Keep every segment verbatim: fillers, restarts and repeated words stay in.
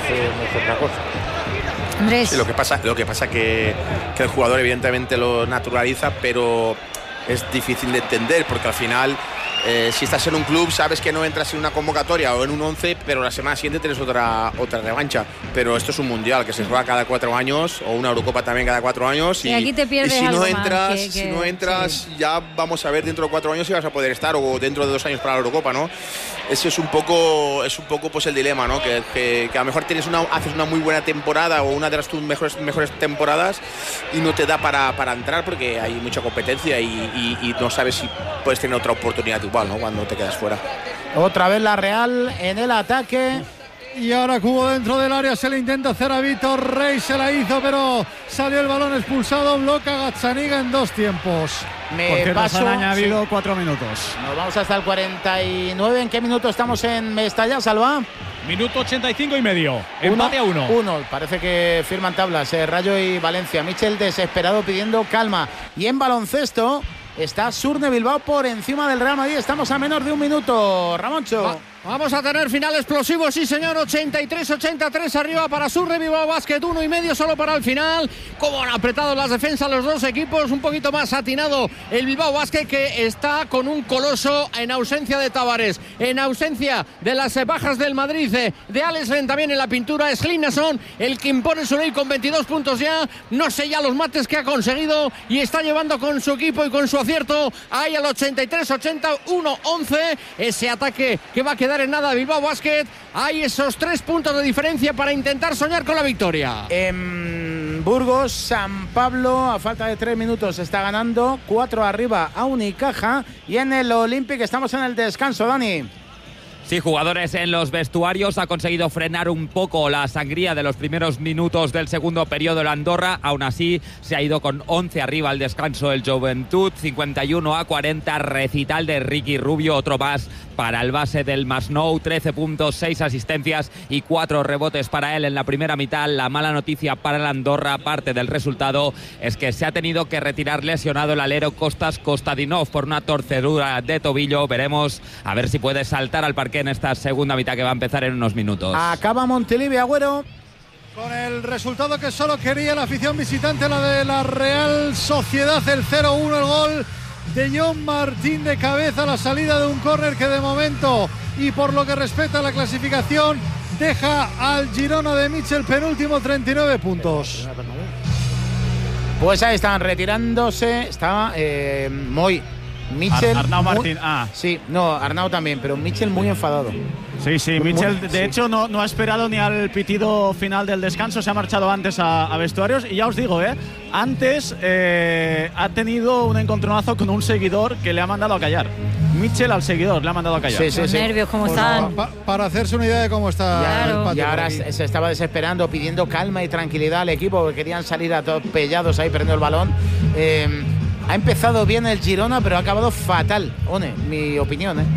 hace, no hace otra cosa. Andrés. Sí, lo que pasa, lo que pasa que, que el jugador evidentemente lo naturaliza, pero es difícil de entender porque al final eh, si estás en un club sabes que no entras en una convocatoria o en un once, pero la semana siguiente tienes otra otra revancha. Pero esto es un mundial que se juega cada cuatro años o una Eurocopa también cada cuatro años. Y, y aquí te pierdes y si algo no entras, más que, que, si no entras sí. ya vamos a ver dentro de cuatro años si vas a poder estar o dentro de dos años para la Eurocopa, ¿no? Ese es un poco es un poco pues el dilema, ¿no? Que, que, que a lo mejor tienes una haces una muy buena temporada o una de las tus mejores mejores temporadas y no te da para, para entrar porque hay mucha competencia y, y, y no sabes si puedes tener otra oportunidad igual, ¿no? Cuando te quedas fuera. Otra vez la Real en el ataque. Y ahora Cubo dentro del área, se le intenta hacer a Vítor Rey, se la hizo, pero salió el balón expulsado. Bloca Gazzaniga en dos tiempos. Me Por cierto, paso, se han añadido sí. cuatro minutos. Nos vamos hasta el cuarenta y nueve. ¿En qué minuto estamos en Mestalla, Salva? Minuto ochenta y cinco y medio. Empate a uno. Uno. Parece que firman tablas eh, Rayo y Valencia. Michel desesperado pidiendo calma. Y en baloncesto está Surne Bilbao por encima del Real Madrid. Estamos a menos de un minuto. Ramoncho. Va, vamos a tener final explosivo, sí señor. ochenta y tres ochenta y tres arriba para Surne Bilbao Basket. Uno y medio solo para el final. Como han apretado las defensas los dos equipos. Un poquito más atinado el Bilbao Basket, que está con un coloso en ausencia de Tavares, en ausencia de las bajas del Madrid, de Alex Len también en la pintura. Es Linnason el que impone su ley con veintidós puntos ya. No sé ya los mates que ha conseguido y está llevando con su equipo y con su acierto ahí al ochenta y tres ochenta y uno once. Ese ataque que va a quedar en nada Bilbao Basket. Hay esos tres puntos de diferencia para intentar soñar con la victoria. En Burgos, San Pablo, a falta de tres minutos, está ganando cuatro arriba a Unicaja. Y en el Olympic estamos en el descanso, Dani. Sí, jugadores en los vestuarios. Ha conseguido frenar un poco la sangría de los primeros minutos del segundo periodo el Andorra. Aún así, se ha ido con once arriba al descanso el Joventut. cincuenta y uno a cuarenta, recital de Ricky Rubio. Otro más para el base del Masnou. trece puntos, seis asistencias y cuatro rebotes para él en la primera mitad. La mala noticia para el Andorra, parte del resultado, es que se ha tenido que retirar lesionado el alero Kostas Kostadinov por una torcedura de tobillo. Veremos a ver si puede saltar al parque en esta segunda mitad que va a empezar en unos minutos. Acaba Montilivi, Agüero. Con el resultado que solo quería la afición visitante, la de la Real Sociedad, el cero uno, el gol de John Martín de cabeza a la salida de un córner que de momento, y por lo que respecta a la clasificación, deja al Girona de Michel penúltimo, treinta y nueve puntos. Pues ahí están retirándose. Está eh, Moy. Michel. Ar Arnau muy, Martín. Ah. Sí, no, Arnau también, pero Michel muy enfadado. Sí, sí, Michel de sí. hecho no, no ha esperado ni al pitido final del descanso, se ha marchado antes a, a vestuarios y ya os digo, ¿eh? Antes eh, ha tenido un encontronazo con un seguidor que le ha mandado a callar. Michel al seguidor le ha mandado a callar. Sí, sí, Los sí. nervios, ¿cómo bueno, están? Pa, para hacerse una idea de cómo está claro. el patio. Y ahora se, se estaba desesperando, pidiendo calma y tranquilidad al equipo, porque querían salir atropellados ahí perdiendo el balón. Eh, ha empezado bien el Girona, pero ha acabado fatal, One, mi opinión, ¿eh?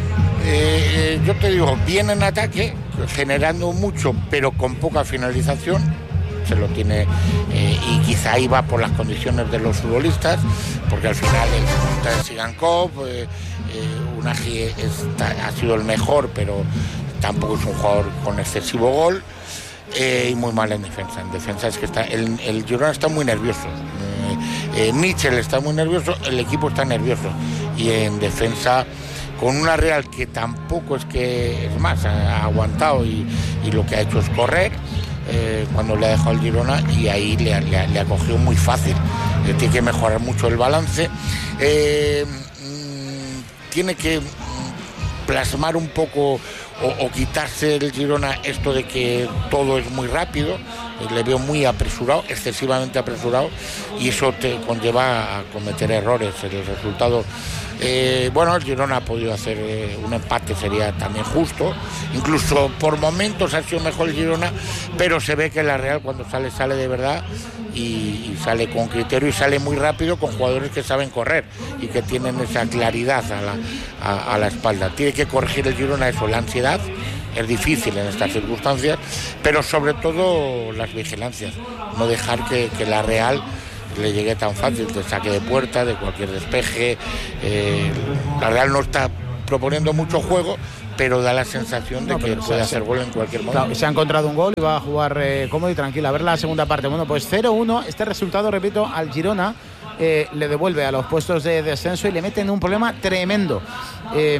Eh, yo te digo, bien en ataque, generando mucho, pero con poca finalización. Se lo tiene, eh, y quizá iba por las condiciones de los futbolistas, porque al final el punta de Sigankov, eh, eh, Unagi está, ha sido el mejor, pero tampoco es un jugador con excesivo gol, eh, y muy mal en defensa. En defensa es que está el, el Girona está muy nervioso. Eh, eh, Michel está muy nervioso, el equipo está nervioso, y en defensa con una Real que tampoco es que, es más, ha aguantado y, y lo que ha hecho es correr eh, cuando le ha dejado el Girona, y ahí le, le, le ha cogido muy fácil. Eh, tiene que mejorar mucho el balance, eh, mmm, tiene que plasmar un poco o, o quitarse el Girona esto de que todo es muy rápido. Eh, le veo muy apresurado, excesivamente apresurado, y eso te conlleva a cometer errores. El resultado, eh, bueno, el Girona ha podido hacer eh, un empate, sería también justo, incluso por momentos ha sido mejor el Girona, pero se ve que la Real cuando sale, sale de verdad, y, y sale con criterio y sale muy rápido, con jugadores que saben correr y que tienen esa claridad a la, a, a la espalda. Tiene que corregir el Girona eso, la ansiedad. Es difícil en estas circunstancias, pero sobre todo las vigilancias, no dejar que, que la Real le llegue tan fácil de saque de puerta, de cualquier despeje. Eh, la Real no está proponiendo mucho juego, pero da la sensación de No, que pero, puede o sea, hacer se- gol en cualquier momento. Claro, se ha encontrado un gol y va a jugar eh, cómodo y tranquilo. A ver la segunda parte. Bueno, pues cero uno. Este resultado, repito, al Girona eh, le devuelve a los puestos de descenso y le mete en un problema tremendo. Eh,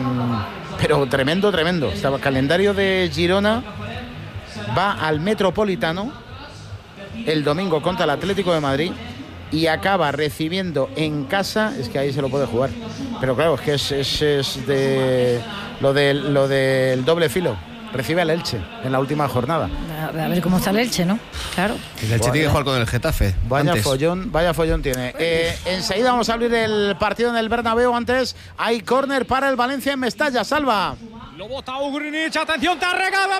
pero tremendo, tremendo. Este calendario de Girona va al Metropolitano el domingo contra el Atlético de Madrid y acaba recibiendo en casa, es que ahí se lo puede jugar. Pero claro, es que es, es, es de lo del lo del doble filo. Recibe al Elche en la última jornada. A a ver cómo está el Elche, ¿no? Claro. El Elche tiene que jugar con el Getafe. Vaya antes. follón, vaya follón tiene. Eh, enseguida vamos a abrir el partido en el Bernabéu. Antes hay córner para el Valencia en Mestalla. Salva. Lo bota Ugrinic, atención, Tárrega.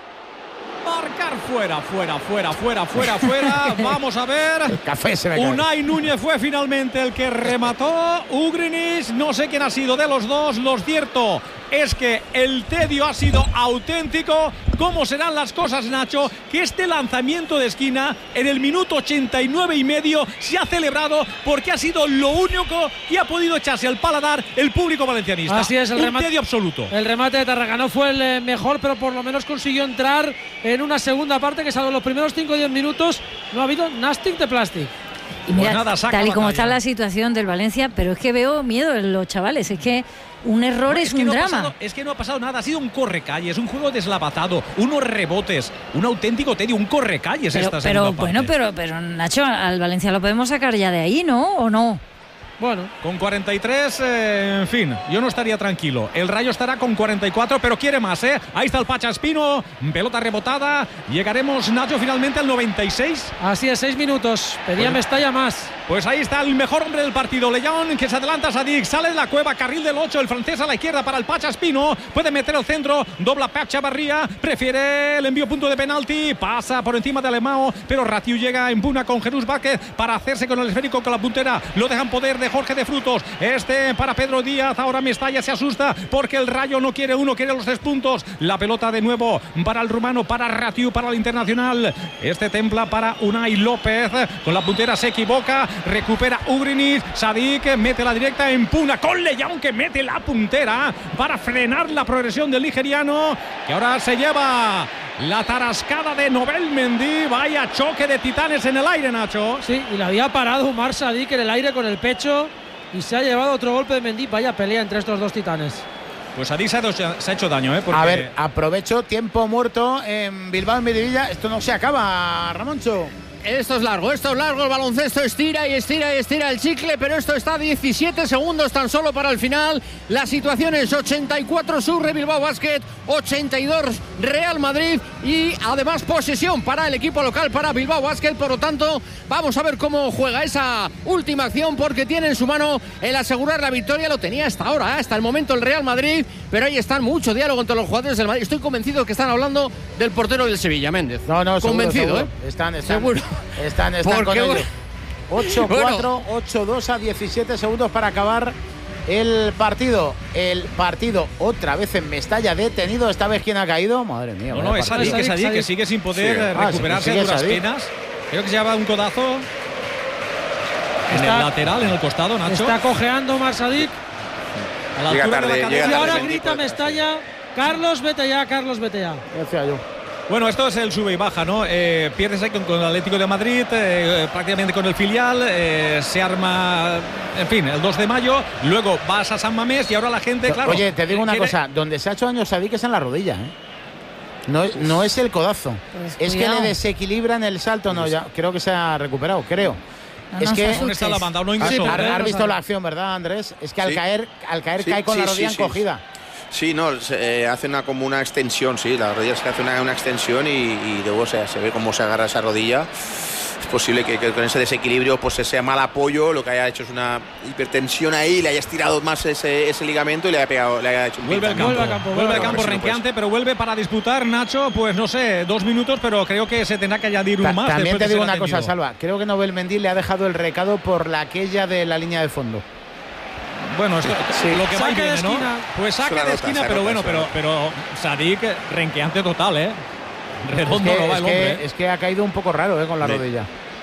Marcar fuera, fuera, fuera, fuera, fuera, fuera. Vamos a ver. El café se me cae. Unai Núñez fue finalmente el que remató. Ugrinic, no sé quién ha sido de los dos. Lo cierto es que el tedio ha sido auténtico. ¿Cómo serán las cosas, Nacho? Que este lanzamiento de esquina en el minuto ochenta y nueve y medio se ha celebrado porque ha sido lo único que ha podido echarse al paladar el público valencianista. Así es, el Un remate, tedio absoluto. El remate de Tárrega no fue el eh, mejor, pero por lo menos consiguió entrar en una segunda parte que salvo los primeros cinco o diez minutos no ha habido nastic de plástico. Y mira, Pues nada, saca tal y como batalla. está la situación del Valencia, pero es que veo miedo en los chavales. Es que un error No, es, que un no ha drama. pasado- es que no ha pasado nada, ha sido un correcalles, un juego deslavazado, unos rebotes, un auténtico tedio, un correcalles Pero, esta pero segunda bueno, parte. pero, pero Nacho, al Valencia lo podemos sacar ya de ahí, ¿no? ¿O no? Bueno, Con cuarenta y tres, eh, en fin, yo no estaría tranquilo. El Rayo estará con cuarenta y cuatro, pero quiere más, ¿eh? Ahí está el Pachaspino, pelota rebotada. Llegaremos, Nacho, finalmente al noventa y seis. así es, seis minutos. Pedía Mestalla más. Pues ahí está el mejor hombre del partido, León, que se adelanta a Sadik, sale de la cueva, carril del ocho, el francés a la izquierda para el Pachaspino, puede meter el centro, dobla Pacha Barría, prefiere el envío punto de penalti, pasa por encima de Alemão, pero Ratiu llega en puna con Jesús Vázquez para hacerse con el esférico con la puntera, lo dejan poder de Jorge de Frutos, este para Pedro Díaz, ahora Mestalla se asusta porque el Rayo no quiere uno, quiere los tres puntos, la pelota de nuevo para el rumano, para Ratiu, para el internacional, este templa para Unai López, con la puntera se equivoca, recupera Ugrinic, Sadik mete la directa en puna con León que mete la puntera para frenar la progresión del nigeriano que ahora se lleva la tarascada de Nobel Mendy. Vaya choque de titanes en el aire, Nacho. Sí, y le había parado Umar Sadik en el aire con el pecho y se ha llevado otro golpe de Mendy. Vaya pelea entre estos dos titanes. Pues Sadik se ha, se ha hecho daño, ¿eh? Porque A ver, aprovecho tiempo muerto en Bilbao, en Miribilla. Esto no se acaba, Ramoncho. Esto es largo, esto es largo, el baloncesto estira y estira y estira el chicle, pero esto está a diecisiete segundos tan solo para el final. La situación es ochenta y cuatro Surre Bilbao Basket, ochenta y dos Real Madrid y además posesión para el equipo local, para Bilbao Basket. Por lo tanto, vamos a ver cómo juega esa última acción porque tiene en su mano el asegurar la victoria. Lo tenía hasta ahora, hasta el momento el Real Madrid, pero ahí están mucho diálogo entre los jugadores del Madrid. Estoy convencido que están hablando del portero del Sevilla, Méndez. No, no, seguro, convencido, seguro. ¿eh? Están, están, Seguro. Están, están con Porque, ellos. bueno, ocho cuatro, ocho dos a diecisiete segundos para acabar el partido. El partido otra vez en Mestalla detenido. Esta vez, ¿quién ha caído? Madre mía. no, vaya no, es partido. Sadik, es Sadik, que sigue sin poder Sí. eh, Ah, recuperarse sigue a duras Sadik. penas. Creo que se lleva un codazo en Está- el lateral, en el costado, Nacho. Está cojeando Umar Sadik A la Llega altura de tarde, la llega y cadera. ahora Mendy grita puede Mestalla: Carlos, vete ya, Carlos, vete ya. Decía yo. Bueno, esto es el sube y baja, ¿no? Eh, pierdes ahí con, con el Atlético de Madrid, eh, prácticamente con el filial, eh, se arma, en fin, el dos de mayo, luego vas a San Mamés y ahora la gente, claro. Oye, te digo una quiere- cosa. Donde se ha hecho daño Sadik es en la rodilla, ¿eh? No, es- no es el codazo. Pues es que cuidado. le desequilibra en el salto. No, ya creo que se ha recuperado, creo. No es nos que ¿Dónde está la banda? No has, ingresó. has visto la acción, ¿verdad, Andrés? Es que al Sí. caer, al caer Sí, cae con sí, la rodilla sí, sí. encogida. Sí, no, se, eh, hace una, como una extensión, sí, la rodilla se hace una, una extensión y, y luego se, se ve cómo se agarra esa rodilla. Es posible que, que con ese desequilibrio pues sea mal apoyo, lo que haya hecho es una hipertensión ahí, le haya estirado más ese, ese ligamento y le haya pegado, le haya hecho un Vuelve al pinchazo. campo, Vuelve al campo, vuelve al vuelve campo al campo. renqueante, pero vuelve para disputar, Nacho, pues no sé, dos minutos, pero creo que se tendrá que añadir uno Ta- más. También después te de digo ser una cosa, atendido. Salva. Creo que Nobel Mendy le ha dejado el recado por la aquella de la línea de fondo. Bueno, esto, Sí. lo que va y Saque de viene, ¿no? esquina. Pues saque Se la de nota, esquina, se pero nota, bueno, se pero, nota. pero Sadik renqueante total, ¿eh? Es Redondo que, no va es el que- hombre. ¿eh? es que ha caído un poco raro, ¿eh? Con la Sí. rodilla.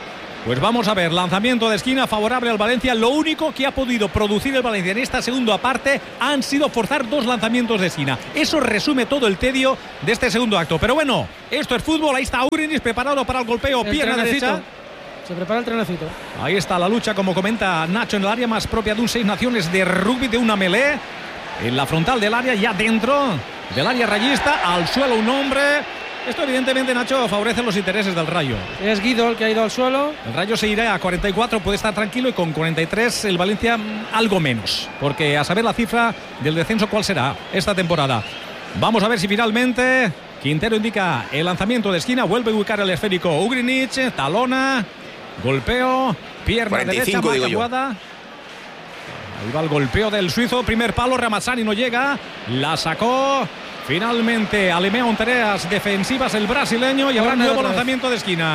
Pues vamos a ver, lanzamiento de esquina favorable al Valencia. Lo único que ha podido producir el Valencia en esta segunda parte han sido forzar dos lanzamientos de esquina. Eso resume todo el tedio de este segundo acto. Pero bueno, esto es fútbol. Ahí está Ugrinis preparado para el golpeo, El pierna trenecito. derecha. Se prepara el trenecito. Ahí está la lucha, como comenta Nacho, en el área más propia de un Seis Naciones de rugby, de una melee. En la frontal del área, ya dentro del área rayista, al suelo un hombre. Esto evidentemente, Nacho, favorece los intereses del Rayo. Es Guido el que ha ido al suelo. El Rayo se irá a cuarenta y cuatro, puede estar tranquilo, y con cuarenta y tres el Valencia algo menos, porque a saber la cifra del descenso cuál será esta temporada. Vamos a ver si finalmente Quintero indica el lanzamiento de esquina, vuelve a ubicar el esférico Ugrinich, talona, golpeo, pierna cuarenta y cinco, derecha, digo yo. jugada. Ahí va el golpeo del suizo, primer palo, Ramazzani no llega, la sacó. Finalmente alemea un tareas defensivas el brasileño y habrá nuevo lanzamiento de esquina.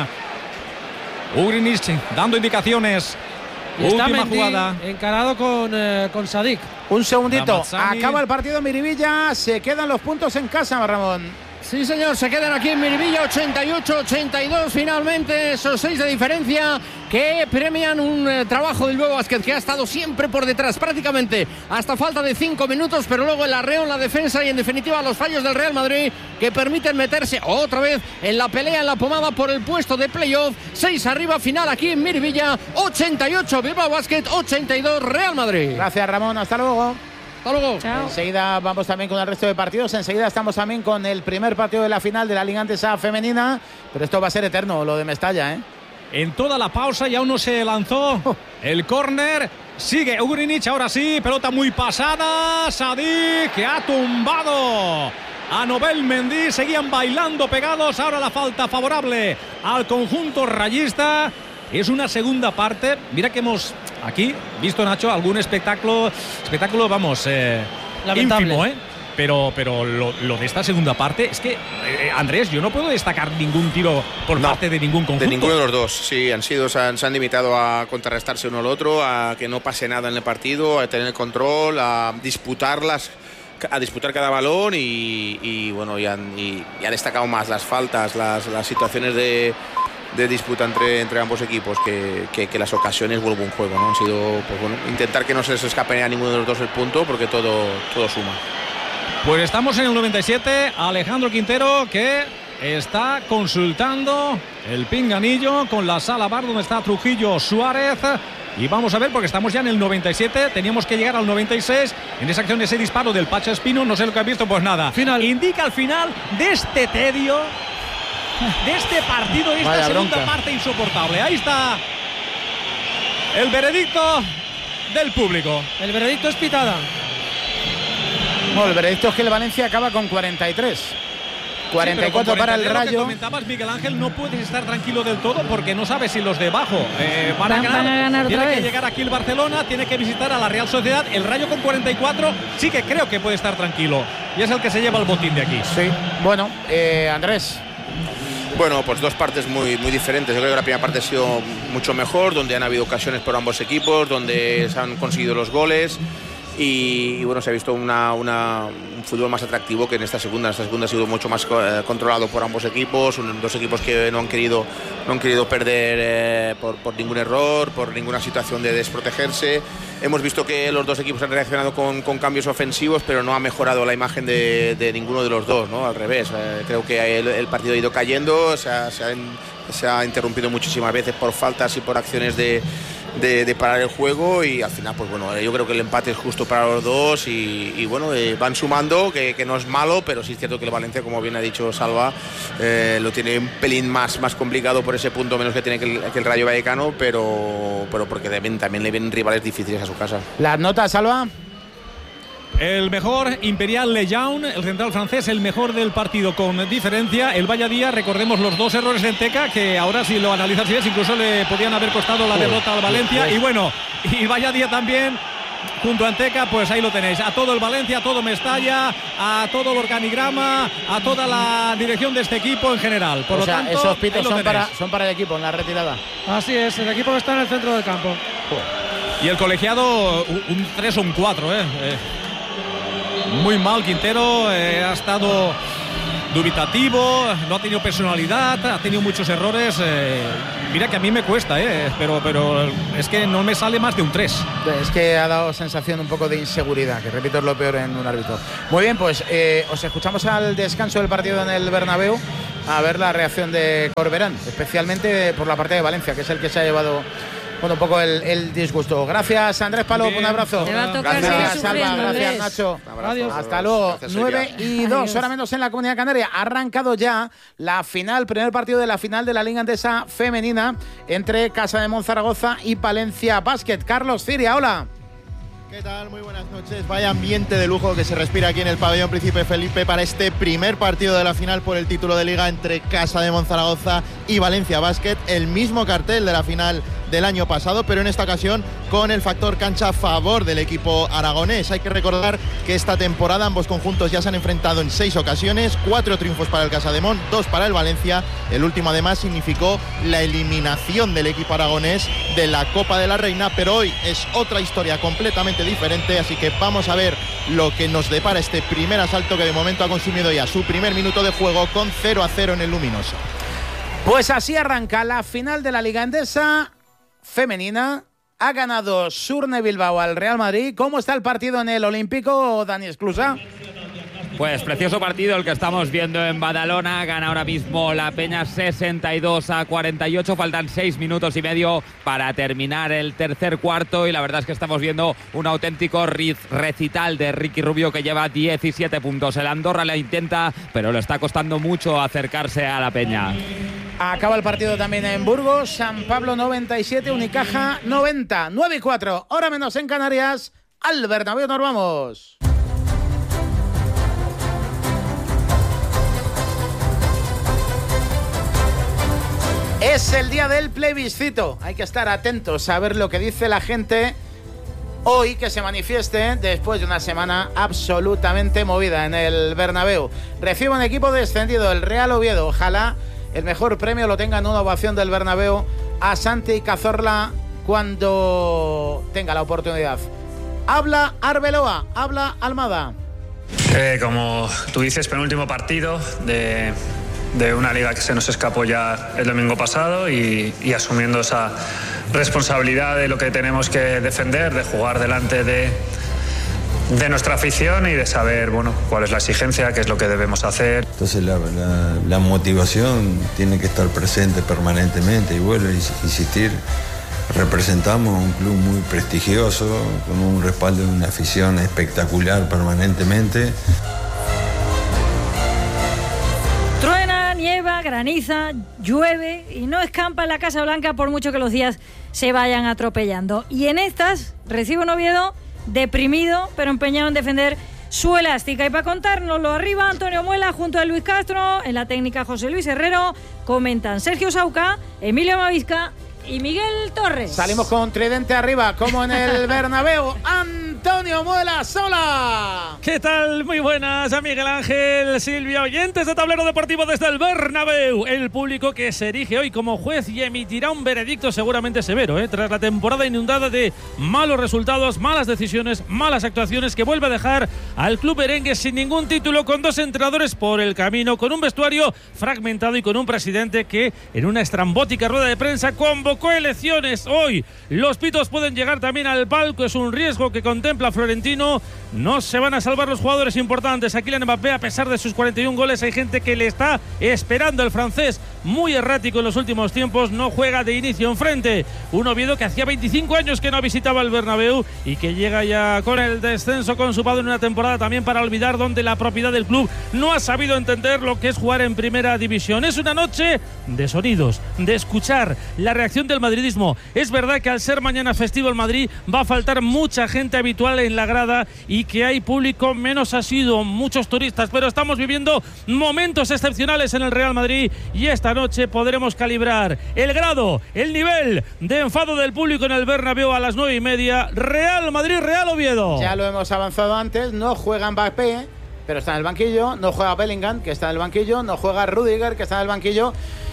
Ugrinich dando indicaciones. Y está Última Mendy jugada. encarado con, eh, con Sadik. Un segundito, Ramazzani. acaba el partido en Miribilla, se quedan los puntos en casa, Ramón. Sí, señor, se quedan aquí en Miribilla, ochenta y ocho ochenta y dos finalmente, esos seis de diferencia que premian un eh, trabajo del Bilbao Basket que ha estado siempre por detrás, prácticamente hasta falta de cinco minutos, pero luego el arreo en la defensa y en definitiva los fallos del Real Madrid que permiten meterse otra vez en la pelea, en la pomada por el puesto de playoff. Seis arriba, final aquí en Miribilla, ochenta y ocho Bilbao Basket, ochenta y dos Real Madrid. Gracias, Ramón, hasta luego. Hasta luego. Chao. Enseguida vamos también con el resto de partidos. Enseguida estamos también con el primer partido de la final de la Liga Andesa femenina. Pero esto va a ser eterno, lo de Mestalla, ¿eh? En toda la pausa y aún no se lanzó el córner. Sigue Ugrinich, ahora sí, pelota muy pasada. Sadik, que ha tumbado a Nobel Mendy. Seguían bailando pegados. Ahora la falta favorable al conjunto rayista. Es una segunda parte. Mira que hemos aquí visto, Nacho, algún espectáculo, espectáculo, vamos, eh, Lamentable. ínfimo, ¿eh? Pero, pero lo, lo de esta segunda parte es que, eh, Andrés, yo no puedo destacar ningún tiro por No, parte de ningún conjunto. De ninguno de los dos, sí, han sido, se han, se han limitado a contrarrestarse uno al otro, a que no pase nada en el partido, a tener el control, a disputarlas, a disputar cada balón y, y bueno, y han, y, y han destacado más las faltas, las, las situaciones de, de disputa entre, entre ambos equipos que, que, que las ocasiones vuelvo un juego, ¿no? Han sido, pues bueno, intentar que no se les escape a ninguno de los dos el punto porque todo, todo suma. Pues estamos en el noventa y siete, Alejandro Quintero, que está consultando el pinganillo con la sala bar donde está Trujillo Suárez. Y vamos a ver, porque estamos ya en el noventa y siete, teníamos que llegar al noventa y seis en esa acción, ese disparo del Pacha Espino. No sé lo que has visto, pues nada. Final. Indica el final de este tedio, de este partido, de esta Vaya segunda bronca. parte insoportable. Ahí está el veredicto del público. El veredicto es pitada. Bueno, el veredicto es que el Valencia acaba con cuarenta y tres. cuarenta y cuatro Sí, pero con para el cuarenta y tres, lo que Rayo. comentabas, Miguel Ángel, no puedes estar tranquilo del todo porque no sabes si los de abajo eh, van, Van- a ganar. van a ganar Tiene otra que vez. llegar aquí el Barcelona, tiene que visitar a la Real Sociedad. El Rayo con cuarenta y cuatro sí que creo que puede estar tranquilo y es el que se lleva el botín de aquí. Sí, bueno, eh, Andrés. Bueno, pues dos partes muy, muy diferentes. Yo creo que la primera parte ha sido mucho mejor, donde han habido ocasiones por ambos equipos, donde se han conseguido los goles y, y bueno, se ha visto una, una, un fútbol más atractivo que en esta segunda. En esta segunda ha sido mucho más eh, controlado por ambos equipos, un, dos equipos que no han querido, no han querido perder eh, por, por ningún error, por ninguna situación de desprotegerse. Hemos visto que los dos equipos han reaccionado con, con cambios ofensivos, pero no ha mejorado la imagen de, de ninguno de los dos, ¿no? Al revés, eh, creo que el, el partido ha ido cayendo, se ha, se, ha, se ha interrumpido muchísimas veces por faltas y por acciones de, de, de parar el juego y al final, pues bueno, yo creo que el empate es justo para los dos y, y bueno, eh, van sumando, que, que no es malo, pero sí es cierto que el Valencia, como bien ha dicho Salva, eh, lo tiene un pelín más, más complicado por ese punto menos que tiene que el, que el Rayo Vallecano, pero, pero porque también, también le ven rivales difíciles a su casa. Las notas, Salva. El mejor, Imperial Lejaun, el central francés, el mejor del partido con diferencia. El Valladía, recordemos los dos errores de Enteca, que ahora si lo analizas bien, incluso le podían haber costado la derrota al Valencia. Y bueno, y Valladía también, junto a Enteca, pues ahí lo tenéis. A todo el Valencia, a todo Mestalla, a todo el organigrama, a toda la dirección de este equipo en general. Por O lo sea, tanto, esos ahí pitos lo son tenéis. para, son para el equipo en la retirada. Así es, el equipo que está en el centro del campo. Y el colegiado, un tres o un cuatro, ¿eh? Eh, Muy mal Quintero, eh, ha estado dubitativo, no ha tenido personalidad, ha tenido muchos errores. Eh, mira que a mí me cuesta, eh, pero, pero es que no me sale más de un tres. Es que ha dado sensación un poco de inseguridad, que repito es lo peor en un árbitro. Muy bien, pues eh, os escuchamos al descanso del partido en el Bernabéu a ver la reacción de Corberán, especialmente por la parte de Valencia, que es el que se ha llevado bueno, un poco el, el disgusto. Gracias, Andrés Palop, un abrazo. Te va a tocar Gracias, seguir Salva, sufriendo, gracias, Andrés. Nacho. Adiós. Hasta luego. Gracias, nueve y dos, Adiós. hora menos en la Comunidad Canaria. Ha arrancado ya la final, primer partido de la final de la Liga Endesa femenina entre Casa de Monzaragoza y Palencia Basket. Carlos Ciria, hola. ¿Qué tal? Muy buenas noches. Vaya ambiente de lujo que se respira aquí en el pabellón Príncipe Felipe para este primer partido de la final por el título de liga entre Casa de Monzaragoza y Valencia Basket. El mismo cartel de la final del año pasado, pero en esta ocasión con el factor cancha a favor del equipo aragonés. Hay que recordar que esta temporada ambos conjuntos ya se han enfrentado en seis ocasiones, cuatro triunfos para el Casademón, dos para el Valencia. El último además significó la eliminación del equipo aragonés de la Copa de la Reina, pero hoy es otra historia completamente diferente, así que vamos a ver lo que nos depara este primer asalto que de momento ha consumido ya su primer minuto de juego con cero a cero en el Luminoso. Pues así arranca la final de la Liga Endesa femenina. Ha ganado Surne Bilbao al Real Madrid. ¿Cómo está el partido en el Olímpico, Dani Esclusa? Pues precioso partido el que estamos viendo en Badalona. Gana ahora mismo la Peña sesenta y dos a cuarenta y ocho. Faltan seis minutos y medio para terminar el tercer cuarto. Y la verdad es que estamos viendo un auténtico recital de Ricky Rubio, que lleva diecisiete puntos. El Andorra le intenta, pero le está costando mucho acercarse a la Peña. Acaba el partido también en Burgos. San Pablo noventa y siete, Unicaja noventa. nueve y cuatro, hora menos en Canarias. Al Bernabéu nos vamos. Es el día del plebiscito. Hay que estar atentos a ver lo que dice la gente hoy, que se manifieste después de una semana absolutamente movida en el Bernabéu. Recibe un equipo descendido, el Real Oviedo. Ojalá el mejor premio lo tenga en una ovación del Bernabéu a Santi Cazorla cuando tenga la oportunidad. Habla Arbeloa, habla Almada. Eh, como tú dices, penúltimo partido de, de una liga que se nos escapó ya el domingo pasado y, y asumiendo esa responsabilidad de lo que tenemos que defender, de jugar delante de, de nuestra afición y de saber, bueno, cuál es la exigencia, qué es lo que debemos hacer. Entonces la, la, la motivación tiene que estar presente permanentemente y vuelvo a insistir, representamos un club muy prestigioso, con un respaldo de una afición espectacular permanentemente. Truena, nieva, graniza, llueve y no escampa en la Casa Blanca por mucho que los días se vayan atropellando. Y en estas recibe un Oviedo deprimido, pero empeñado en defender su elástica. Y para contárnoslo arriba, Antonio Muela junto a Luis Castro, en la técnica José Luis Herrero, comentan Sergio Sauca, Emilio Mavisca y Miguel Torres. Salimos con tridente arriba, como en el Bernabéu. Antonio Muela Sola. ¿Qué tal? Muy buenas a Miguel Ángel, Silvia, oyentes de Tablero Deportivo desde el Bernabéu. El público que se erige hoy como juez y emitirá un veredicto seguramente severo, ¿eh? Tras la temporada inundada de malos resultados, malas decisiones, malas actuaciones, que vuelve a dejar al club merengue sin ningún título, con dos entrenadores por el camino, con un vestuario fragmentado y con un presidente que en una estrambótica rueda de prensa convocó elecciones hoy. Los pitos pueden llegar también al palco, es un riesgo que contempla Florentino. No se van a salvar los jugadores importantes. Aquí Kylian Mbappé, a pesar de sus cuarenta y un goles, hay gente que le está esperando. El francés, muy errático en los últimos tiempos, no juega de inicio enfrente. Un Oviedo que hacía veinticinco años que no visitaba el Bernabéu y que llega ya con el descenso consumado en una temporada también para olvidar, donde la propiedad del club no ha sabido entender lo que es jugar en primera división. Es una noche de sonidos, de escuchar la reacción del madridismo. Es verdad que al ser mañana festivo el Madrid va a faltar mucha gente habitual en la grada y que hay público menos asiduo, muchos turistas, pero estamos viviendo momentos excepcionales en el Real Madrid y esta noche podremos calibrar el grado, el nivel de enfado del público en el Bernabéu a las nueve y media. Real Madrid, Real Oviedo. Ya lo hemos avanzado antes, no juega Mbappé, pero está en el banquillo, no juega Bellingham, que está en el banquillo, no juega Rüdiger, que está en el banquillo.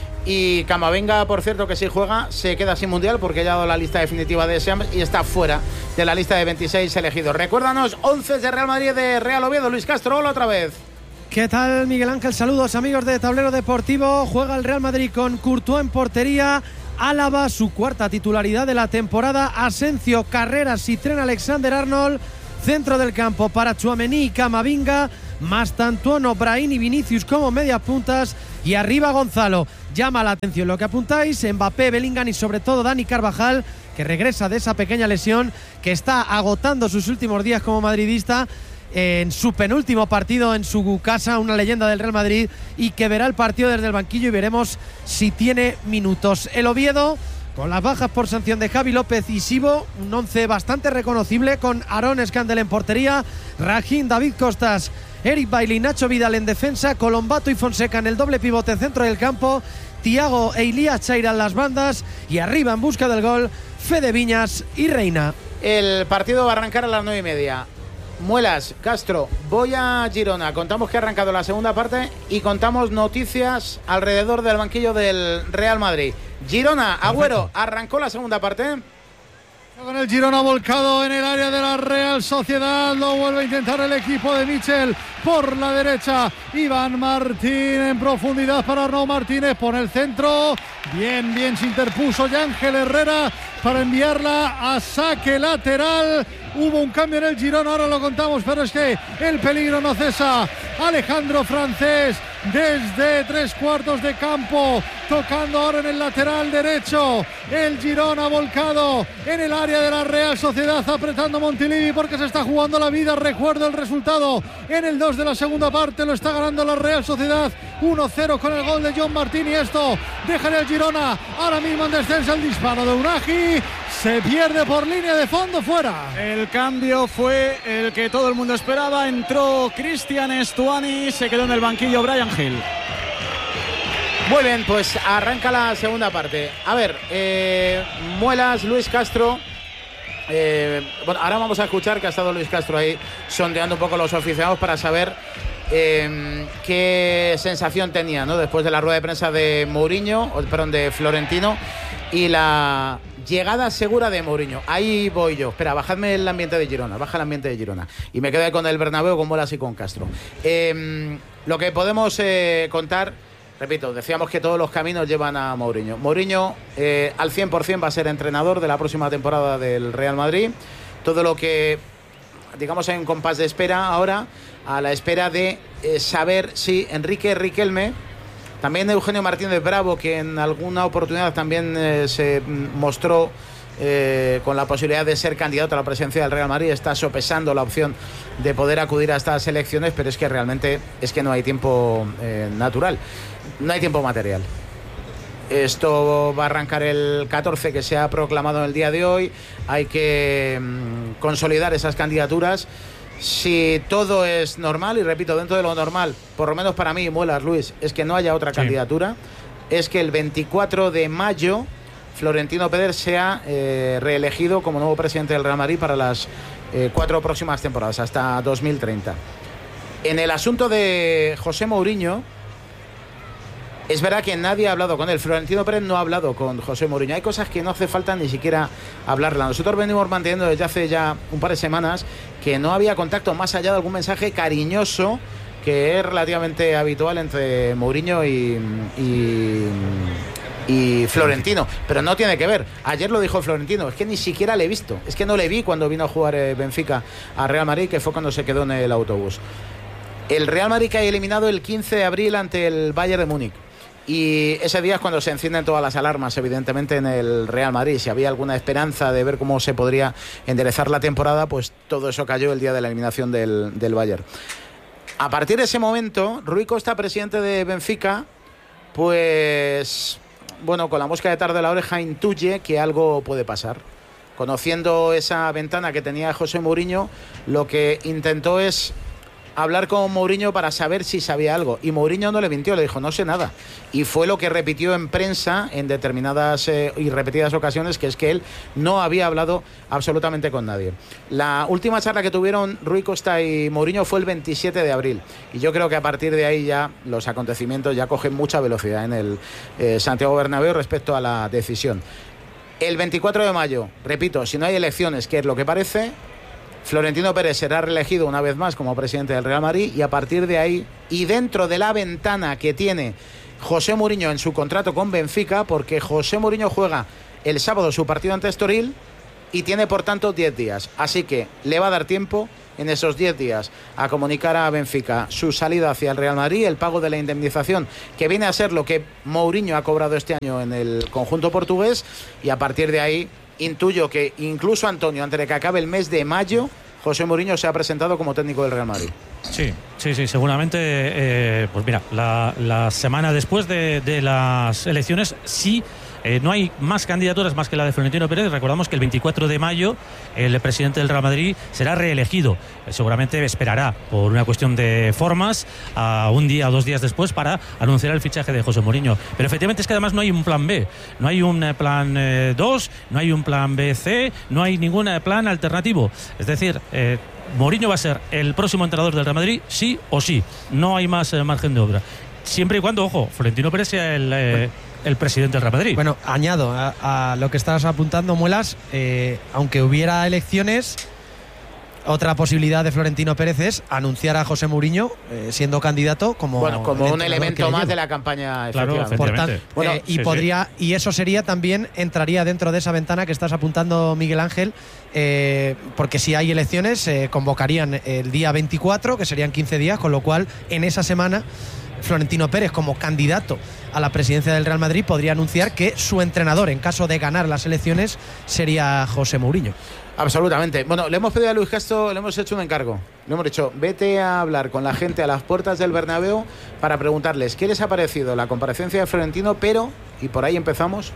Y Camavinga, por cierto, que si juega, se queda sin mundial porque ya ha dado la lista definitiva de Siams y está fuera de la lista de veintiséis elegidos. Recuérdanos, once de Real Madrid, de Real Oviedo. Luis Castro, hola otra vez. ¿Qué tal, Miguel Ángel? Saludos, amigos de Tablero Deportivo. Juega el Real Madrid con Courtois en portería, Álava, su cuarta titularidad de la temporada, Asensio, Carreras y Trent Alexander-Arnold, centro del campo para Tchouaméni y Camavinga, Mastantuono, Brahim y Vinicius como medias puntas, y arriba Gonzalo. Llama la atención lo que apuntáis, Mbappé, Bellingham y sobre todo Dani Carvajal, que regresa de esa pequeña lesión, que está agotando sus últimos días como madridista, en su penúltimo partido en su casa, una leyenda del Real Madrid, y que verá el partido desde el banquillo y veremos si tiene minutos. El Oviedo, con las bajas por sanción de Javi López y Sibo, un once bastante reconocible, con Aaron Scandel en portería, Raheem, David Costas, Eric Bailly, Nacho Vidal en defensa, Colombato y Fonseca en el doble pivote en centro del campo, Thiago e Ilías Chaira en las bandas, y arriba en busca del gol, Fede Viñas y Reina. El partido va a arrancar a las nueve y media. Muelas, Castro, voy a Girona. Contamos que ha arrancado la segunda parte y contamos noticias alrededor del banquillo del Real Madrid. Girona, Agüero, arrancó la segunda parte. Con el Girona volcado en el área de la Real Sociedad, lo vuelve a intentar el equipo de Michel por la derecha. Iván Martín en profundidad para Arnaud Martínez, pone el centro. Bien, bien se interpuso Yángel Herrera para enviarla a saque lateral. Hubo un cambio en el Girona, ahora lo contamos, pero es que el peligro no cesa. Alejandro Francés desde tres cuartos de campo, tocando ahora en el lateral derecho. El Girona volcado en el área de la Real Sociedad, apretando Montilivi porque se está jugando la vida. Recuerdo el resultado en el dos de la segunda parte, lo está ganando la Real Sociedad uno cero con el gol de John Martín, y esto deja en el Girona ahora mismo en descenso. El disparo de Unagi se pierde por línea de fondo, fuera. El cambio fue el que todo el mundo esperaba. Entró Cristian Estuani, se quedó en el banquillo Bryan Gil. Muy bien, pues arranca la segunda parte. A ver, eh, Muelas, Luis Castro. Eh, bueno, ahora vamos a escuchar que ha estado Luis Castro ahí sondeando un poco los aficionados para saber eh, qué sensación tenía, ¿no?, después de la rueda de prensa de Mourinho, o, perdón, de Florentino, y la llegada segura de Mourinho. Ahí voy yo. Espera, bajadme el ambiente de Girona, baja el ambiente de Girona. Y me quedo con el Bernabéu, con Muelas y con Castro. Eh, lo que podemos eh, contar, repito, decíamos que todos los caminos llevan a Mourinho. Mourinho eh, al cien por ciento va a ser entrenador de la próxima temporada del Real Madrid. Todo lo que, digamos, hay un compás de espera ahora, a la espera de eh, saber si Enrique Riquelme, también Eugenio Martínez Bravo, que en alguna oportunidad también eh, se mostró eh, con la posibilidad de ser candidato a la presidencia del Real Madrid, está sopesando la opción de poder acudir a estas elecciones, pero es que realmente es que no hay tiempo eh, natural, no hay tiempo material. Esto va a arrancar el catorce, que se ha proclamado en el día de hoy. Hay que mmm, consolidar esas candidaturas. Si todo es normal, y repito, dentro de lo normal, por lo menos para mí, Muelas, Luis, es que no haya otra sí. candidatura, es que el veinticuatro de mayo Florentino Pérez sea eh, reelegido como nuevo presidente del Real Madrid para las eh, cuatro próximas temporadas, hasta dos mil treinta. En el asunto de José Mourinho, es verdad que nadie ha hablado con él. Florentino Pérez no ha hablado con José Mourinho. Hay cosas que no hace falta ni siquiera hablarla. Nosotros venimos manteniendo desde hace ya un par de semanas que no había contacto más allá de algún mensaje cariñoso que es relativamente habitual entre Mourinho y, y, y Florentino. Pero no tiene que ver. Ayer lo dijo Florentino. Es que ni siquiera le he visto. Es que no le vi cuando vino a jugar Benfica a Real Madrid, que fue cuando se quedó en el autobús. El Real Madrid que ha eliminado el quince de abril ante el Bayern de Múnich. Y ese día es cuando se encienden todas las alarmas, evidentemente, en el Real Madrid. Si había alguna esperanza de ver cómo se podría enderezar la temporada, pues todo eso cayó el día de la eliminación del, del Bayern. A partir de ese momento, Rui Costa, presidente de Benfica, pues, bueno, con la mosca de tarde a la oreja, intuye que algo puede pasar. Conociendo esa ventana que tenía José Mourinho, lo que intentó es hablar con Mourinho para saber si sabía algo, y Mourinho no le mintió, le dijo no sé nada, y fue lo que repitió en prensa en determinadas eh, y repetidas ocasiones, que es que él no había hablado absolutamente con nadie. La última charla que tuvieron Rui Costa y Mourinho fue el veintisiete de abril, y yo creo que a partir de ahí ya los acontecimientos ya cogen mucha velocidad en el eh, Santiago Bernabéu respecto a la decisión. El veinticuatro de mayo, repito, si no hay elecciones, que es lo que parece, Florentino Pérez será reelegido una vez más como presidente del Real Madrid y a partir de ahí, y dentro de la ventana que tiene José Mourinho en su contrato con Benfica, porque José Mourinho juega el sábado su partido ante Estoril y tiene por tanto diez días, así que le va a dar tiempo en esos diez días a comunicar a Benfica su salida hacia el Real Madrid, el pago de la indemnización que viene a ser lo que Mourinho ha cobrado este año en el conjunto portugués, y a partir de ahí intuyo que incluso Antonio, antes de que acabe el mes de mayo, José Mourinho se ha presentado como técnico del Real Madrid. Sí, sí, sí, seguramente, eh, pues mira, la, la semana después de, de las elecciones sí. Eh, no hay más candidaturas más que la de Florentino Pérez. Recordamos que el veinticuatro de mayo el presidente del Real Madrid será reelegido. Eh, seguramente esperará por una cuestión de formas a un día o dos días después para anunciar el fichaje de José Mourinho. Pero efectivamente es que además no hay un plan B, no hay un eh, plan eh, dos, no hay un plan B C, no hay ningún eh, plan alternativo. Es decir, eh, Mourinho va a ser el próximo entrenador del Real Madrid, sí o sí. No hay más eh, margen de obra. Siempre y cuando, ojo, Florentino Pérez sea el... Eh, el presidente del Real Madrid. Bueno, añado a, a lo que estabas apuntando, Muelas, eh, aunque hubiera elecciones, otra posibilidad de Florentino Pérez es anunciar a José Mourinho eh, siendo candidato como, bueno, como un elemento más de la campaña, claro, efectivamente. Por tanto, bueno, eh, y sí, podría sí. y eso sería también entraría dentro de esa ventana que estás apuntando, Miguel Ángel, eh, porque si hay elecciones se eh, convocarían el día veinticuatro, que serían quince días, con lo cual en esa semana Florentino Pérez, como candidato a la presidencia del Real Madrid, podría anunciar que su entrenador, en caso de ganar las elecciones, sería José Mourinho. Absolutamente. Bueno, le hemos pedido a Luis Castro, le hemos hecho un encargo. Le hemos dicho, vete a hablar con la gente a las puertas del Bernabéu para preguntarles qué les ha parecido la comparecencia de Florentino, pero, y por ahí empezamos,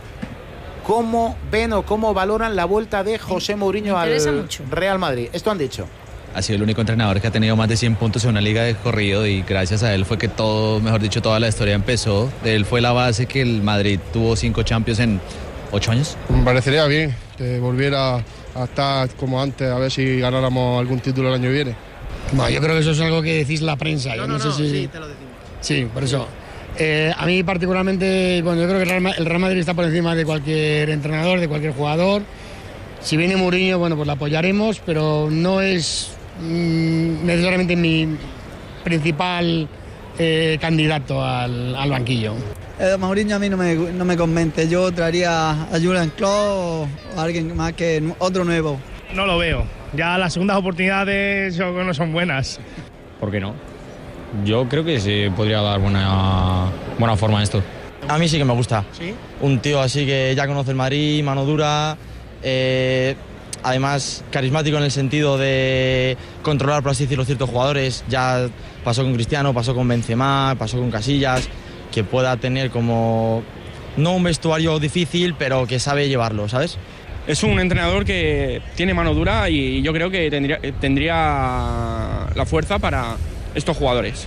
cómo ven o cómo valoran la vuelta de José Mourinho al mucho. Real Madrid. Esto han dicho. Ha sido el único entrenador que ha tenido más de cien puntos en una liga de corrido y gracias a él fue que todo, mejor dicho, toda la historia empezó. De él fue la base que el Madrid tuvo cinco Champions en ocho años. Me parecería bien que volviera a estar como antes, a ver si ganáramos algún título el año que viene. No, yo creo que eso es algo que decís la prensa. No, yo no, no, no, sé si... sí, te lo decimos. Sí, por eso. Eh, a mí particularmente, bueno, yo creo que el Real, el Real Madrid está por encima de cualquier entrenador, de cualquier jugador. Si viene Mourinho, bueno, pues lo apoyaremos, pero no es necesariamente mi principal eh, candidato al, al banquillo. Eh, Mourinho a mí no me, no me convence. Yo traería a Jurgen Klopp o a alguien más que otro nuevo. No lo veo. Ya las segundas oportunidades yo creo que no son buenas. ¿Por qué no? Yo creo que se podría dar buena, buena forma a esto. A mí sí que me gusta. ¿Sí? Un tío así que ya conoce el Madrid, mano dura... Eh, además carismático en el sentido de controlar, por así decirlo, ciertos jugadores. Ya pasó con Cristiano, pasó con Benzema, pasó con Casillas, que pueda tener como no un vestuario difícil, pero que sabe llevarlo, ¿sabes? Es un entrenador que tiene mano dura y yo creo que tendría, tendría la fuerza para estos jugadores.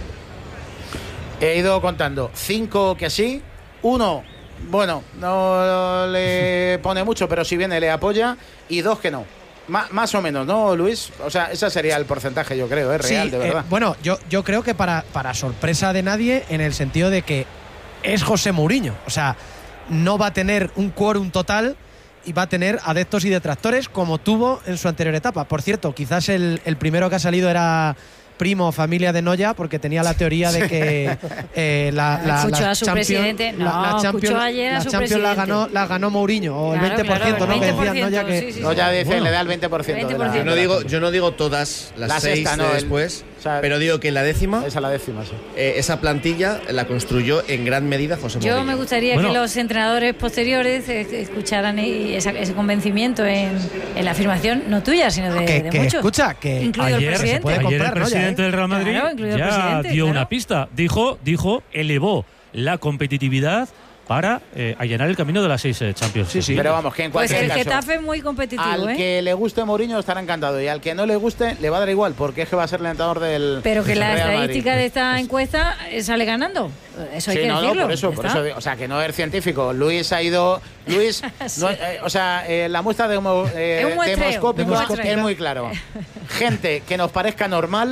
He ido contando cinco que sí, uno bueno, no le pone mucho, pero si viene le apoya, y dos que no. M- más o menos, ¿no, Luis? O sea, ese sería el porcentaje, yo creo, es real, sí, de verdad. Eh, bueno, yo, yo creo que para, para sorpresa de nadie, en el sentido de que es José Mourinho. O sea, no va a tener un quórum total y va a tener adeptos y detractores como tuvo en su anterior etapa. Por cierto, quizás el, el primero que ha salido era primo familia de Noya, porque tenía la teoría de que eh, la, la, escuchó la a su Champions, presidente. No, la, la Champions, escuchó ayer a la su Champions la presidente. ganó, la ganó Mourinho, o claro, el veinte por ciento, claro, ¿no? el Que decía Noya que... sí, sí, sí. Noya dice, bueno, le da el veinte por ciento. veinte por ciento de la, yo, no digo, yo no digo todas las la seis sexta, no, de el, después, o sea, pero digo que en la décima, esa la décima, sí. eh, esa plantilla la construyó en gran medida José Mourinho. Yo me gustaría bueno. que los entrenadores posteriores eh, escucharan esa, ese convencimiento en, en la afirmación, no tuya, sino de, que, de que muchos. Escucha, que incluido ayer, el presidente. se puede ayer comprar, el presidente ¿no? del Real Madrid claro, ya el presidente, dio claro. una pista. Dijo, dijo, elevó la competitividad para eh, allanar el camino de las seis eh, Champions. Sí, sí. Pero vamos, que en cualquier pues el caso, Getafe es muy competitivo, al ¿eh? que le guste Mourinho estará encantado y al que no le guste le va a dar igual, porque es que va a ser el entrenador del Pero que la Real estadística Madrid. de esta encuesta sale ganando. Eso hay sí, que no, decirlo. no, por eso, por eso, o sea, que no es científico. Luis ha ido, Luis, sí. no, eh, o sea, eh, la muestra de, eh, es un muestreo, demoscópica un muestreo. es muy claro. Gente que nos parezca normal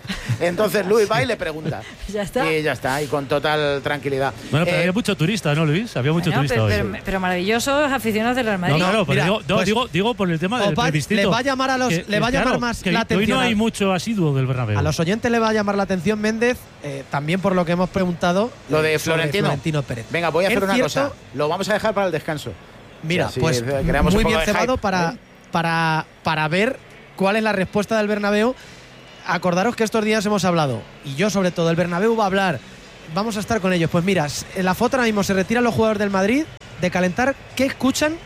Entonces Luis va y le pregunta. Ya está. Y ya está, y con total tranquilidad. Bueno, pero Eh, había mucho turista, ¿no, Luis? Había mucho Bueno, turista pero, hoy. pero, pero maravillosos aficionados del Real Madrid. No, claro, pero mira, digo, no, pues, digo, digo por el tema del os va- plebiscito. le va a llamar a los- Que- le va a que, llamar claro, más que la hoy atención no hay al- mucho asiduo del Bernabéu. A los oyentes le va a llamar la atención Méndez, eh, también por lo que hemos preguntado. Lo de eh, sobre Florentino. Florentino Pérez. Venga, voy a hacer Es una cierto- cosa. Lo vamos a dejar para el descanso. Mira, Así, pues eh, creamos muy un poco bien de cebado hype, para, ¿eh? para, para ver cuál es la respuesta del Bernabéu. Acordaros que estos días hemos hablado, y yo sobre todo, el Bernabéu va a hablar. Vamos a estar con ellos. Pues mira, en la foto ahora mismo se retiran los jugadores del Madrid de calentar. ¿Qué escuchan?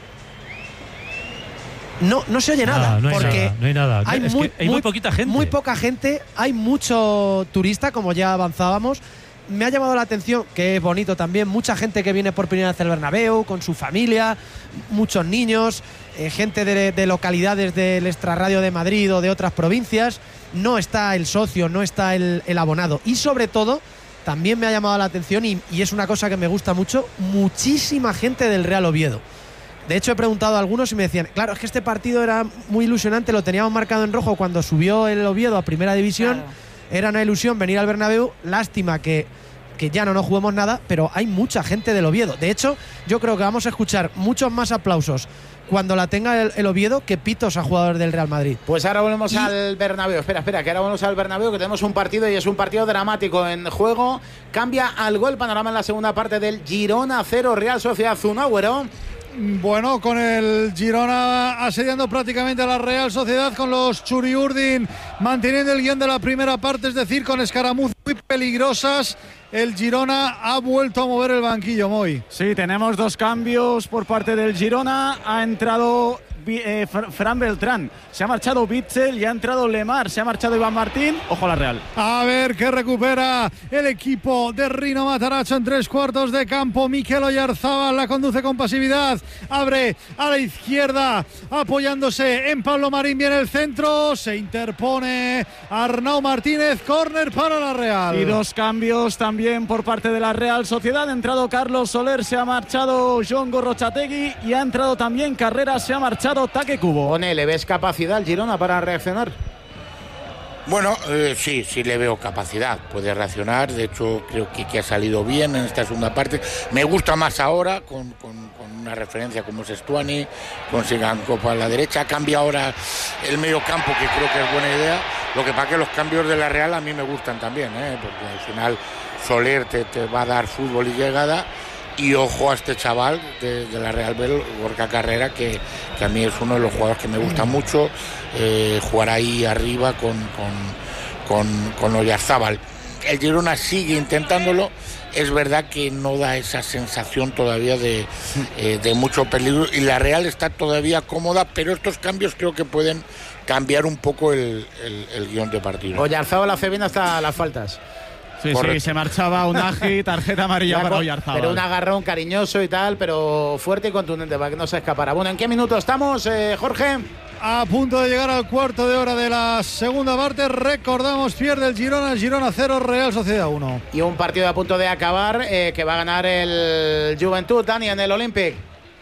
No, no se oye nada. Ah, no hay porque nada, no hay nada. Hay, Es muy, que hay muy poquita gente. Muy poca gente. Hay mucho turista, como ya avanzábamos. Me ha llamado la atención, que es bonito también, mucha gente que viene por primera vez al Bernabéu, con su familia, muchos niños, eh, gente de, de localidades del extrarradio de Madrid o de otras provincias. No está el socio, no está el, el abonado. Y sobre todo, también me ha llamado la atención, y, y es una cosa que me gusta mucho, muchísima gente del Real Oviedo. De hecho, he preguntado a algunos y me decían, claro, es que este partido era muy ilusionante, lo teníamos marcado en rojo cuando subió el Oviedo a Primera División. Claro. Era una ilusión venir al Bernabéu. Lástima que, que ya no nos juguemos nada, pero hay mucha gente del Oviedo. De hecho, yo creo que vamos a escuchar muchos más aplausos cuando la tenga el, el Oviedo que pitos a jugadores del Real Madrid. Pues ahora volvemos y... al Bernabéu. Espera, espera, que ahora volvemos al Bernabéu, que tenemos un partido y es un partido dramático en juego. Cambia algo el panorama en la segunda parte del Girona cero, Real Sociedad uno, Agüero. Bueno, con el Girona asediando prácticamente a la Real Sociedad, con los Churiurdin manteniendo el guión de la primera parte, es decir, con escaramuzas muy peligrosas. El Girona ha vuelto a mover el banquillo, Moy. Sí, tenemos dos cambios por parte del Girona. Ha entrado eh, Fran Beltrán, se ha marchado Bitzel y ha entrado Lemar, se ha marchado Iván Martín. Ojo a la Real. A ver qué recupera el equipo de Rino Mataracho en tres cuartos de campo. Mikel Oyarzábal la conduce con pasividad, abre a la izquierda apoyándose en Pablo Marín. Viene el centro, se interpone Arnau Martínez, córner para la Real. Y dos cambios también por parte de la Real Sociedad. Ha entrado Carlos Soler, se ha marchado John Gorrochategui y ha entrado también Carreras, se ha marchado Taque Cubo. One, ¿le ves capacidad al Girona para reaccionar? Bueno, eh, sí, sí le veo capacidad, puede reaccionar, de hecho creo que, que ha salido bien en esta segunda parte. Me gusta más ahora, con, con, con una referencia como es Stuani, con Sigancopa a la derecha, cambia ahora el medio campo, que creo que es buena idea. Lo que pasa es que los cambios de la Real a mí me gustan también, ¿eh? Porque al final Soler te, te va a dar fútbol y llegada. Y ojo a este chaval de, de la Real Bel, Gorka Carrera, que, que a mí es uno de los jugadores que me gusta mucho, eh, jugar ahí arriba con, con, con, con Oyarzábal. El Girona sigue intentándolo, es verdad que no da esa sensación todavía de, eh, de mucho peligro, y la Real está todavía cómoda, pero estos cambios creo que pueden cambiar un poco el, el, el guión de partido. Oyarzábal hace bien hasta las faltas. Sí, Correcto. sí, se marchaba Unagi, tarjeta amarilla ya, para Oyarzábal. Pero un agarrón cariñoso y tal, pero fuerte y contundente para que no se escapara. Bueno, ¿en qué minuto estamos, eh, Jorge? A punto de llegar al cuarto de hora de la segunda parte. Recordamos, pierde el Girona, Girona cero, Real Sociedad uno. Y un partido a punto de acabar, eh, que va a ganar el Juventud, Dani, en el Olympic.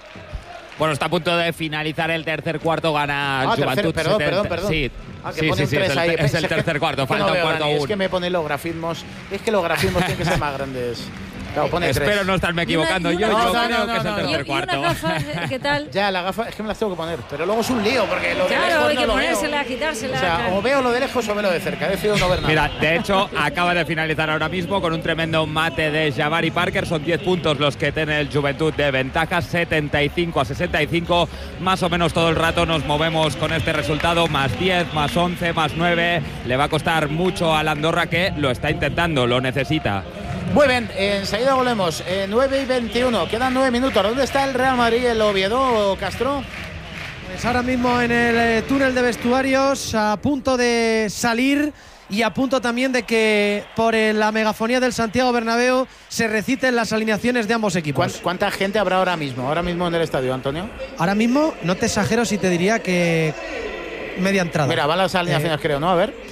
Bueno, está a punto de finalizar el tercer cuarto, gana ah, Juventud. Tercer, perdón, setenta. perdón, perdón. Sí, ah, que sí, sí, sí, es el, ahí. es el es tercer que, cuarto, es que falta no un veo, cuarto Dani, aún. Es que me ponen los grafismos, es que los grafismos tienen que ser más grandes. Claro, pone Espero tres. no estarme equivocando. Y una, y yo una yo gafa, creo no, que es el no, tercer y, cuarto. y unas gafas, ¿qué tal? Ya, la gafa es que me las tengo que poner, pero luego es un lío porque lo de claro, lejos hay no que lo ponérselas, veo. quitárselas. O sea, claro. o veo lo de lejos o veo lo de cerca. He decidido no ver nada. Mira, de hecho, acaba de finalizar ahora mismo con un tremendo mate de Jabari Parker. Son diez puntos los que tiene el Juventud de ventaja, setenta y cinco a sesenta y cinco. Más o menos todo el rato nos movemos con este resultado. Más diez, más once, más nueve. Le va a costar mucho a la Andorra, que lo está intentando, lo necesita. Muy bien, enseguida volvemos. Eh, nueve y veintiuno, quedan nueve minutos. ¿Dónde está el Real Madrid, el Oviedo, Castro? Pues ahora mismo en el eh, túnel de vestuarios, a punto de salir y a punto también de que por eh, la megafonía del Santiago Bernabéu se reciten las alineaciones de ambos equipos. ¿Cuánta gente habrá ahora mismo, ahora mismo en el estadio, Antonio? Ahora mismo, no te exagero si te diría que media entrada. Mira, van las alineaciones, eh, creo, ¿no? A ver.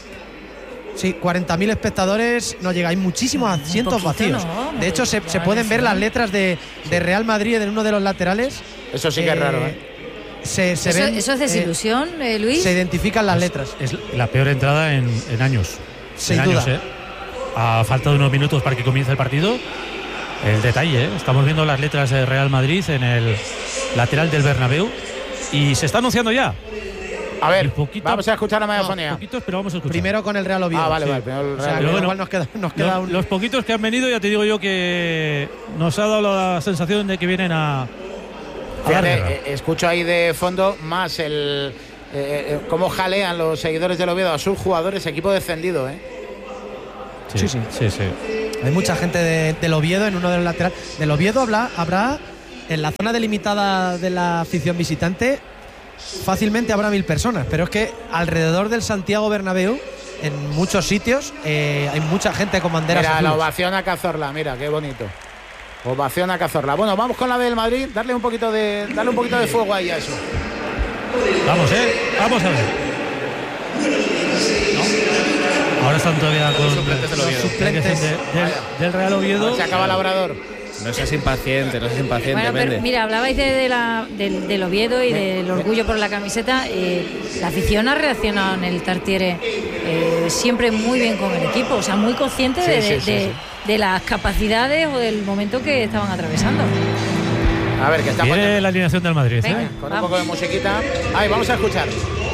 Sí, cuarenta mil espectadores, no llega, hay muchísimos asientos vacíos. No, de hecho, se, se pueden ver las letras de, de Real Madrid en uno de los laterales. Eso sí que eh, es raro, ¿eh? Se, se ¿Eso, ven, ¿Eso es desilusión, eh, Luis? Se identifican las letras. Es la peor entrada en, en años. Sin en duda. años, ¿eh? A falta de unos minutos para que comience el partido. El detalle, ¿eh? Estamos viendo las letras de Real Madrid en el lateral del Bernabéu y se está anunciando ya. A ver, poquito, vamos a escuchar la megafonía. No, poquitos, pero vamos a escuchar. Primero con el Real Oviedo. Ah, vale, sí. vale. Primero el Real O sea, Oviedo. pero bueno, igual nos queda, nos queda los, un... los poquitos que han venido, ya te digo yo que nos ha dado la sensación de que vienen a, a dar Fíjate, guerra. eh, escucho ahí de fondo más el eh, eh, cómo jalean los seguidores del Oviedo a sus jugadores, equipo descendido, ¿eh? Sí, sí. sí, sí. Hay mucha gente de- del Oviedo en uno de los laterales. Del Oviedo habrá, habrá en la zona delimitada de la afición visitante fácilmente habrá mil personas, pero es que alrededor del Santiago Bernabéu, en muchos sitios, eh, hay mucha gente con banderas Mira, la azules. ovación a Cazorla, mira, qué bonito. Ovación a Cazorla. Bueno, vamos con la del Madrid, darle un poquito de, darle un poquito de fuego ahí a eso. Vamos, eh, vamos a ver. ¿No? Ahora están todavía con suplentes del Oviedo. los suplentes de- del, del Real Oviedo. Se acaba Labrador. No seas impaciente, no seas impaciente, Bueno, pero Méndez. mira, hablabais de, de la, del, del Oviedo y del orgullo por la camiseta. Eh, la afición ha reaccionado en el Tartiere eh, siempre muy bien con el equipo, o sea, muy consciente Sí, de, sí, de- sí, de- sí. de las capacidades o del momento que estaban atravesando. A ver, que está Viene la alineación del Madrid, Venga, ¿eh? con un vamos. poco de musiquita. Ahí, vamos a escuchar.